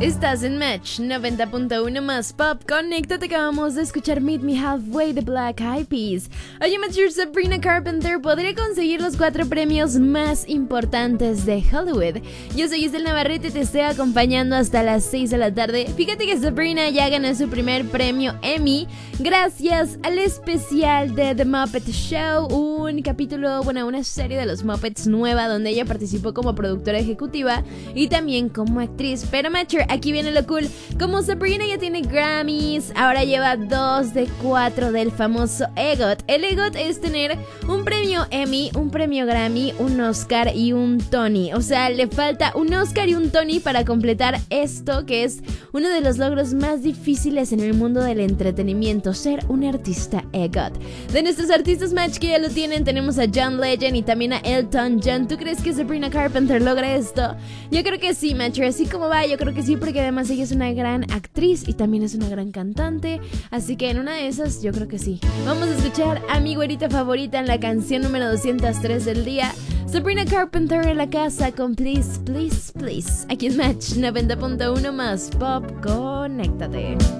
Estás en Match 90.1 más Pop. Conéctate, acabamos de escuchar Meet Me Halfway de Black Eyed Peas. Oye, Matcher, Sabrina Carpenter podría conseguir los 4 premios más importantes de Hollywood. Yo soy Giselle Navarrete y te estoy acompañando hasta las 6 de la tarde. Fíjate que Sabrina ya ganó su primer premio Emmy gracias al especial de The Muppet Show, un capítulo, una serie de los Muppets nueva donde ella participó como productora ejecutiva y también como actriz. Pero Matcher, aquí viene lo cool. Como Sabrina ya tiene Grammys, ahora lleva 2 de 4 del famoso EGOT. El EGOT es tener un premio Emmy, un premio Grammy, un Oscar y un Tony. O sea, le falta un Oscar y un Tony para completar esto, que es uno de los logros más difíciles en el mundo del entretenimiento, ser un artista EGOT. De nuestros artistas Match que ya lo tienen, tenemos a John Legend y también a Elton John. ¿Tú crees que Sabrina Carpenter logra esto? Yo creo que sí, Matcher. Así como va, yo creo que sí, porque además ella es una gran actriz y también es una gran cantante. Así que en una de esas, yo creo que sí. Vamos a escuchar a mi güerita favorita en la canción número 203 del día. Sabrina Carpenter en la casa con Please, Please, Please. Aquí es Match 90.1 más Pop. Conéctate.